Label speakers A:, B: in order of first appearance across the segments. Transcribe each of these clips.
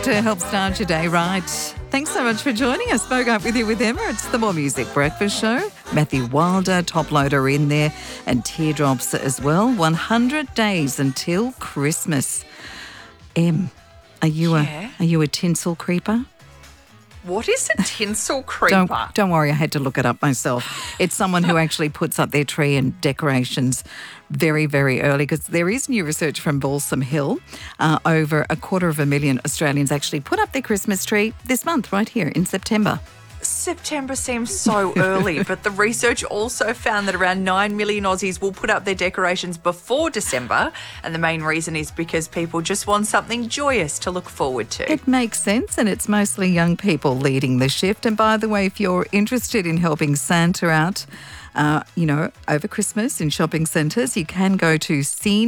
A: to help start your day right. Thanks so much for joining us. Spoke Up With You with Emma. It's the More Music Breakfast Show. Matthew Wilder, Top Loader in there, and Teardrops as well. 100 days until Christmas. Em, are you a tinsel creeper?
B: What is a tinsel creeper?
A: Don't worry, I had to look it up myself. It's someone who actually puts up their tree and decorations very, very early, because there is new research from Balsam Hill. Over 250,000 Australians actually put up their Christmas tree this month, right here in September.
B: September seems so early, but the research also found that around 9 million Aussies will put up their decorations before December, and the main reason is because people just want something joyous to look forward to.
A: It makes sense, and it's mostly young people leading the shift. And by the way, if you're interested in helping Santa out, over Christmas in shopping centres, you can go to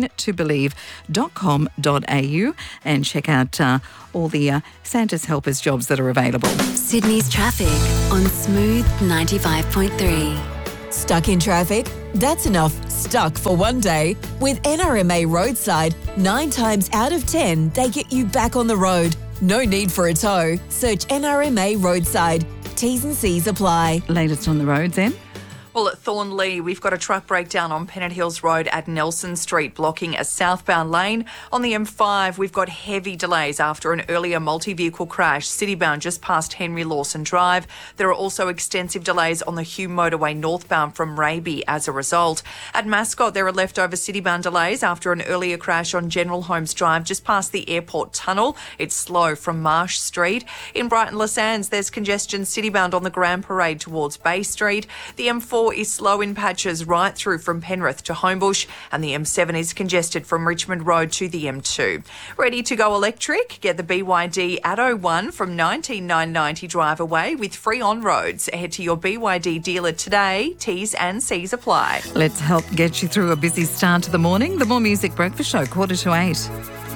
A: seentobelieve.com.au and check out all the Santa's Helpers jobs that are available.
C: Sydney's traffic on Smooth 95.3.
D: Stuck in traffic? That's enough stuck for one day. With NRMA Roadside, 9 times out of 10, they get you back on the road. No need for a tow. Search NRMA Roadside. T's and C's apply.
A: Latest on the roads, Em?
B: Well, at Thornlea, we've got a truck breakdown on Pennant Hills Road at Nelson Street, blocking a southbound lane. On the M5, we've got heavy delays after an earlier multi-vehicle crash, citybound just past Henry Lawson Drive. There are also extensive delays on the Hume Motorway northbound from Raby as a result. At Mascot, there are leftover citybound delays after an earlier crash on General Holmes Drive just past the airport tunnel. It's slow from Marsh Street. In Brighton Les Sands, there's congestion citybound on the Grand Parade towards Bay Street. The M4 is slow in patches right through from Penrith to Homebush, and the M7 is congested from Richmond Road to the M2. Ready to go electric? Get the BYD Atto 1 from $19,990 drive away with free on-roads. Head to your BYD dealer today. T's and C's apply.
A: Let's help get you through a busy start to the morning. The More Music Breakfast Show, 7:45.